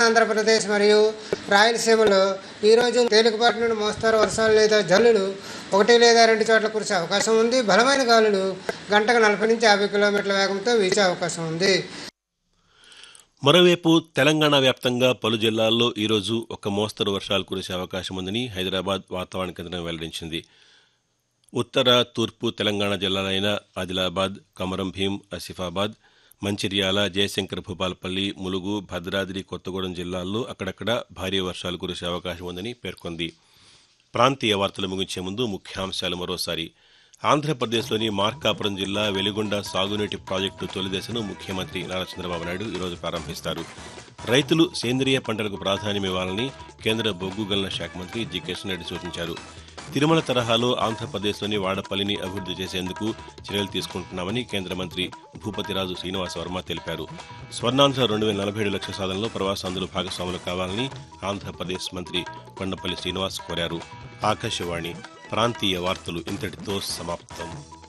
ఆంధ్రప్రదేశ్ మరియు రాయలసీమలో ఈరోజు తేలికపాటి నుండి మోస్తారు వర్షాలు లేదా జల్లులు 1 లేదా 2 చోట్ల కురిసే అవకాశం ఉంది. బలమైన గాలులు గంటకు 40 నుంచి 50 కిలోమీటర్ల వేగంతో వీచే అవకాశం ఉంది. మరోవైపు తెలంగాణ వ్యాప్తంగా పలు జిల్లాల్లో ఈరోజు ఒక మోస్తరు వర్షాలు కురిసే అవకాశం ఉందని హైదరాబాద్ వాతావరణ కేంద్రం వెల్లడించింది. ఉత్తర, తూర్పు తెలంగాణ జిల్లాలైన ఆదిలాబాద్, కొమరం భీం, ఆసిఫాబాద్, మంచిర్యాల, జయశంకర్ భూపాలపల్లి, ములుగు, భద్రాద్రి కొత్తగూడెం జిల్లాల్లో అక్కడక్కడ భారీ వర్షాలు కురిసే అవకాశం ఉందని పేర్కొంది. ప్రాంతీయ వార్తలు ముగించే ముందు ముఖ్యాంశాలు మరోసారి. ఆంధ్రప్రదేశ్లోని మార్కాపురం జిల్లా వెలిగొండ సాగునీటి ప్రాజెక్టు తొలి దశను ముఖ్యమంత్రి నారా చంద్రబాబు నాయుడు ఈరోజు ప్రారంభిస్తారు. రైతులు సేంద్రియ పంటలకు ప్రాధాన్యమివ్వాలని కేంద్ర బొగ్గు గనుల శాఖ మంత్రి జి కిషన్ రెడ్డి సూచించారు. తిరుమల తరహాలో ఆంధ్రప్రదేశ్లోని వాడపల్లిని అభివృద్ధి చేసేందుకు చర్యలు తీసుకుంటున్నామని కేంద్ర మంత్రి భూపతిరాజు శ్రీనివాస వర్మ తెలిపారు. స్వర్ణాంధ్ర 2047 లక్ష్య సాధనలో ప్రవాసాంధ్రులు భాగస్వాములు కావాలని ఆంధ్రప్రదేశ్ మంత్రి కొండపల్లి శ్రీనివాస్ కోరారు. ఆకాశవాణి ప్రాంతీయ వార్తలు ఇంతటితో సమాప్తం.